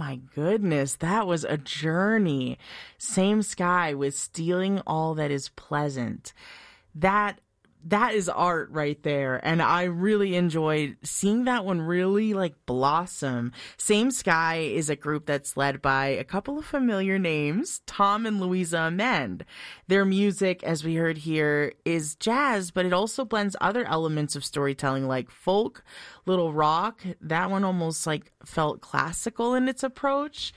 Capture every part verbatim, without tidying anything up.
my goodness, that was a journey. Same Sky with Stealing All That Is Pleasant. That that is art right there, and I really enjoyed seeing that one really like blossom. Same Sky is a group that's led by a couple of familiar names, Tom and Louisa Amend. Their music, as we heard here, is jazz, but it also blends other elements of storytelling like folk, little rock. That one almost like felt classical in its approach,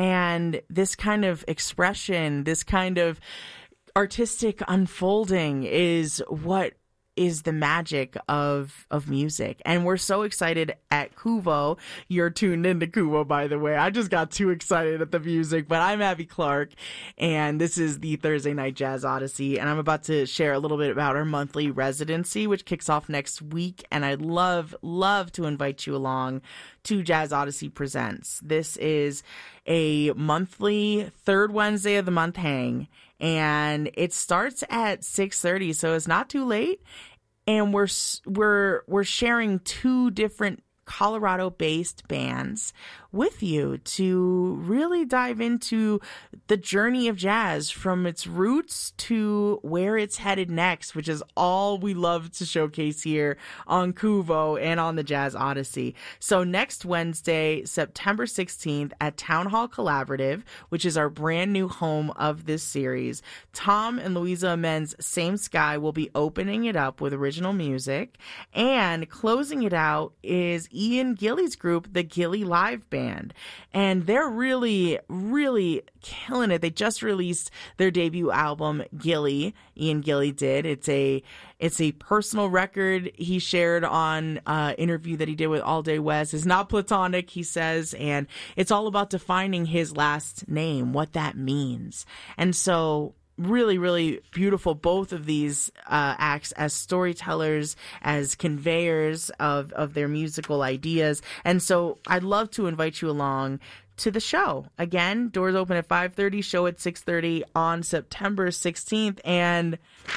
and this kind of expression, this kind of artistic unfolding is what is the magic of of music. And we're so excited at Kuvo. You're tuned into Kuvo, by the way. I just got too excited at the music, but I'm Abby Clark, and this is the Thursday Night Jazz Odyssey, and I'm about to share a little bit about our monthly residency, which kicks off next week, and I'd love, love to invite you along to Jazz Odyssey Presents. This is a monthly third Wednesday of the month hang, and it starts at six thirty, so it's not too late. And we're we're we're sharing two different Colorado-based bands with you to really dive into the journey of jazz from its roots to where it's headed next, which is all we love to showcase here on Kuvo and on the Jazz Odyssey. So next Wednesday, September sixteenth at Town Hall Collaborative, which is our brand new home of this series, Tom and Louisa Amend's Same Sky will be opening it up with original music, and closing it out is Ian Gilly's group, the Gilly Live Band. And they're really, really killing it. They just released their debut album, Gilly. Ian Gilly did. It's a it's a personal record he shared on an interview that he did with All Day West. It's not platonic, he says, and it's all about defining his last name, what that means. And so really, really beautiful, both of these uh, acts as storytellers, as conveyors of, of their musical ideas. And so I'd love to invite you along to the show. Again, doors open at five thirty, show at six thirty on September sixteenth. And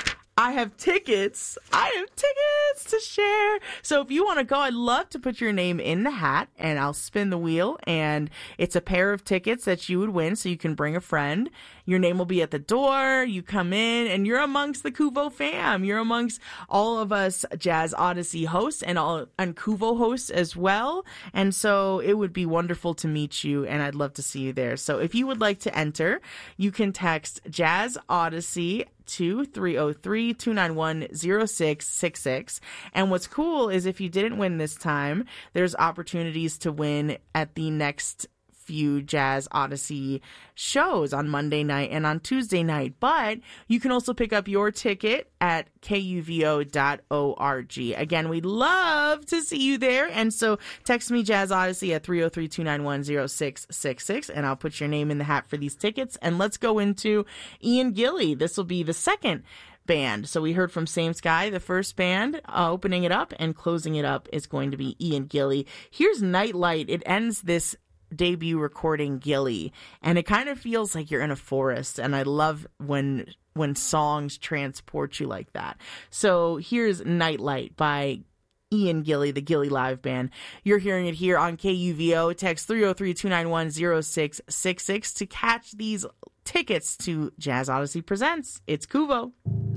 I have tickets. I have tickets to share. So if you want to go, I'd love to put your name in the hat, and I'll spin the wheel, and it's a pair of tickets that you would win, so you can bring a friend. Your name will be at the door. You come in, and you're amongst the Kuvo fam. You're amongst all of us Jazz Odyssey hosts and all and Kuvo hosts as well. And so it would be wonderful to meet you, and I'd love to see you there. So if you would like to enter, you can text Jazz Odyssey to three oh three, two nine one, oh six six six. And what's cool is if you didn't win this time, there's opportunities to win at the next few Jazz Odyssey shows on Monday night and on Tuesday night. But you can also pick up your ticket at K U V O dot org. Again, we'd love to see you there. And so text me Jazz Odyssey at three oh three, two nine one, oh six six six, and I'll put your name in the hat for these tickets. And let's go into Ian Gilly. This will be the second band. So we heard from Same Sky, the first band, uh, opening it up, and closing it up is going to be Ian Gilly. Here's Nightlight. It ends this debut recording, Gilly, and it kind of feels like you're in a forest, and I love when when songs transport you like that. So here's Nightlight by Ian Gilly, the Gilly Live Band. You're hearing it here on K U V O. Text three oh three, two nine one, oh six six six to catch these tickets to Jazz Odyssey Presents. It's Kuvo.